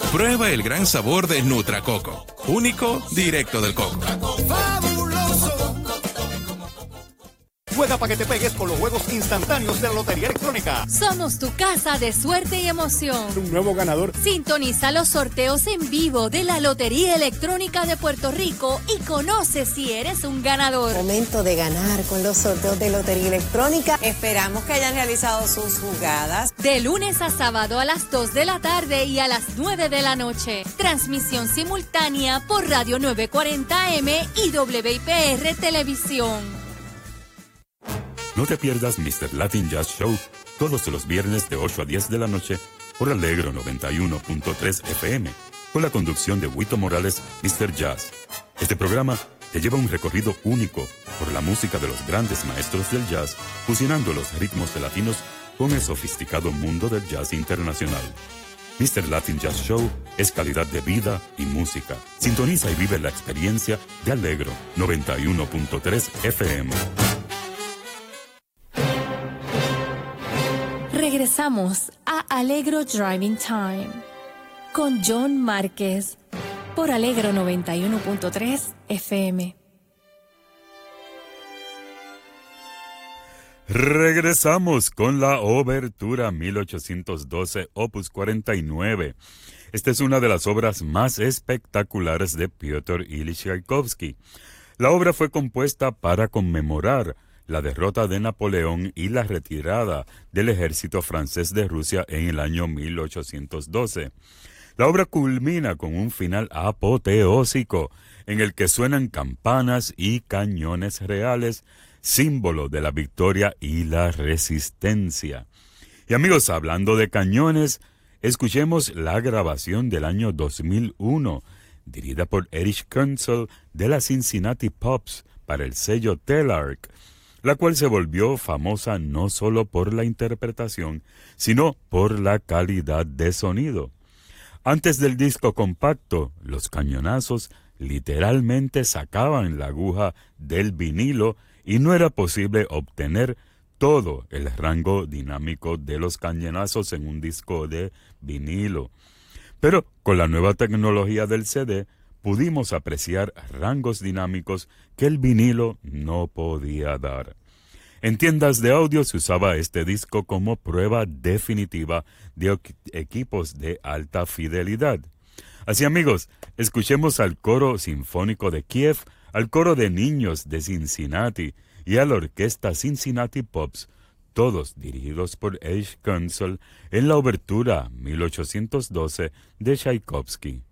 Prueba el gran sabor de Nutracoco, único, directo del coco. ¡Fabuloso! Juega para que te pegues con los juegos instantáneos de la Lotería Electrónica. Somos tu casa de suerte y emoción. Un nuevo ganador. Sintoniza los sorteos en vivo de la Lotería Electrónica de Puerto Rico y conoce si eres un ganador. Momento de ganar con los sorteos de Lotería Electrónica. Esperamos que hayan realizado sus jugadas. De lunes a sábado a las 2 de la tarde y a las 9 de la noche. Transmisión simultánea por Radio 940M y WIPR Televisión. No te pierdas Mr. Latin Jazz Show todos los viernes de 8 a 10 de la noche por Alegro 91.3 FM, con la conducción de Huito Morales, Mr. Jazz. Este programa te lleva un recorrido único por la música de los grandes maestros del jazz, fusionando los ritmos latinos con el sofisticado mundo del jazz internacional. Mr. Latin Jazz Show es calidad de vida y música. Sintoniza y vive la experiencia de Alegro 91.3 FM. Regresamos a Alegro Driving Time con John Márquez por Alegro 91.3 FM. Regresamos con la obertura 1812, opus 49. Esta es una de las obras más espectaculares de Piotr Ilich Tchaikovsky. La obra fue compuesta para conmemorar la derrota de Napoleón y la retirada del ejército francés de Rusia en el año 1812. La obra culmina con un final apoteósico en el que suenan campanas y cañones reales, símbolo de la victoria y la resistencia. Y amigos, hablando de cañones, escuchemos la grabación del año 2001, dirigida por Erich Kunzel de la Cincinnati Pops para el sello Telarc, la cual se volvió famosa no solo por la interpretación, sino por la calidad de sonido. Antes del disco compacto, los cañonazos literalmente sacaban la aguja del vinilo y no era posible obtener todo el rango dinámico de los cañonazos en un disco de vinilo. Pero con la nueva tecnología del CD, pudimos apreciar rangos dinámicos que el vinilo no podía dar. En tiendas de audio se usaba este disco como prueba definitiva de equipos de alta fidelidad. Así amigos, escuchemos al coro sinfónico de Kiev, al coro de niños de Cincinnati y a la orquesta Cincinnati Pops, todos dirigidos por Erich Kunzel en la obertura 1812 de Tchaikovsky.